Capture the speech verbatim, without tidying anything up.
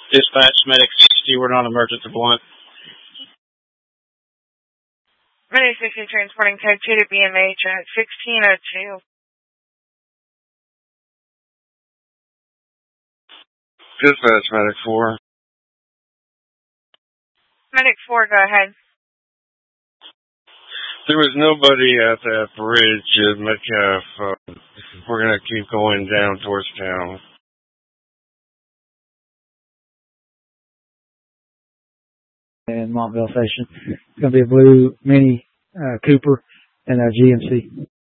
Dispatch, Medic sixty, we're non-emergent to Blunt. Medic sixty transporting type two to B M H at sixteen oh two. Dispatch, Medic four. Medic four, go ahead. There was nobody at that bridge at Metcalf. Uh, we're going to keep going down towards town. And Montville Station. It's going to be a blue Mini uh, Cooper and a G M C.